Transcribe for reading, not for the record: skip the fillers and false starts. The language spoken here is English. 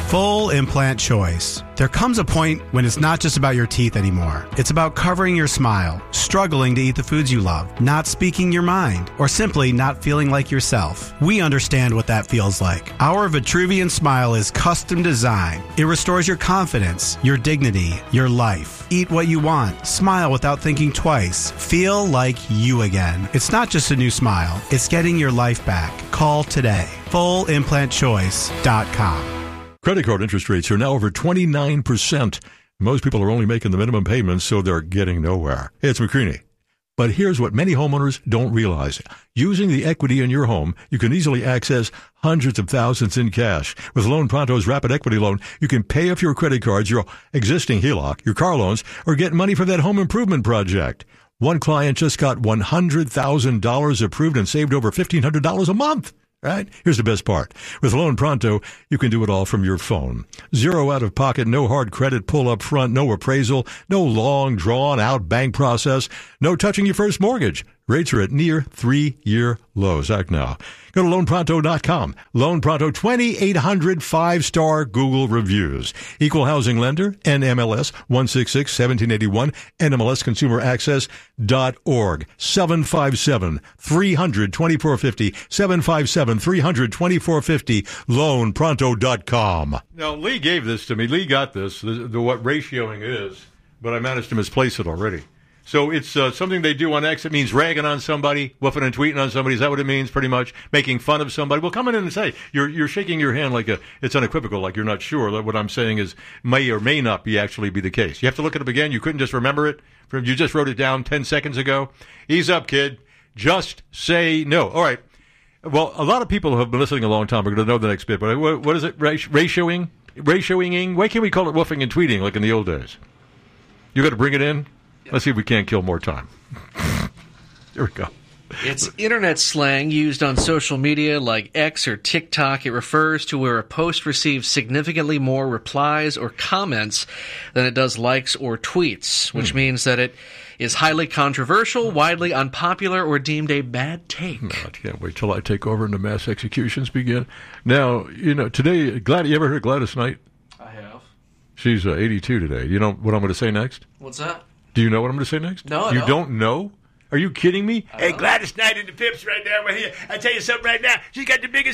Full implant choice. There comes a point when it's not just about your teeth anymore. It's about covering your smile, struggling to eat the foods you love, not speaking your mind, or simply not feeling like yourself. We understand what that feels like. Our Vitruvian Smile is custom designed. It restores your confidence, your dignity, your life. Eat what you want. Smile without thinking twice. Feel like you again. It's not just a new smile. It's getting your life back. Call today. FullImplantChoice.com. Credit card interest rates are now over 29%. Most people are only making the minimum payments, so they're getting nowhere. Hey, it's McCreaney. But here's what many homeowners don't realize. Using the equity in your home, you can easily access hundreds of thousands in cash. With Loan Pronto's Rapid Equity Loan, you can pay off your credit cards, your existing HELOC, your car loans, or get money for that home improvement project. One client just got $100,000 approved and saved over $1,500 a month. Right? Here's the best part. With Loan Pronto, you can do it all from your phone. Zero out of pocket, no hard credit pull up front, no appraisal, no long drawn out bank process, no touching your first mortgage. Rates are at near 3-year lows. Act now. Go to loanpronto.com. Loan Pronto, 2,800 5-star Google reviews. Equal housing lender, NMLS 166-1781, NMLSconsumeraccess.org. 757-300-2450, 757-300-2450, loanpronto.com. Now, Lee gave this to me. Lee got this, what ratioing is, but I managed to misplace it already. So it's something they do on X. It means ragging on somebody, woofing and tweeting on somebody. Is that what it means, pretty much? Making fun of somebody? Well, come in and say. You're shaking your hand like it's unequivocal, like you're not sure that what I'm saying is may or may not actually be the case. You have to look it up again. You couldn't just remember it. You just wrote it down 10 seconds ago. Ease up, kid. Just say no. All right. Well, a lot of people who have been listening a long time are going to know the next bit. But what is it? Ratioing? Ratioing? Why can't we call it woofing and tweeting like in the old days? You got to bring it in? Let's see if we can't kill more time. Here we go. It's internet slang used on social media like X or TikTok. It refers to where a post receives significantly more replies or comments than it does likes or tweets, which means that it is highly controversial, widely unpopular, or deemed a bad take. No, I can't wait till I take over and the mass executions begin. Now, today, you ever heard of Gladys Knight? I have. She's 82 today. You know what I'm going to say next? What's that? Do you know what I'm going to say next? No, I You don't. don't know? Are you kidding me? Hey, Gladys Knight and the Pips right there. Right here. I tell you something right now. She's got the biggest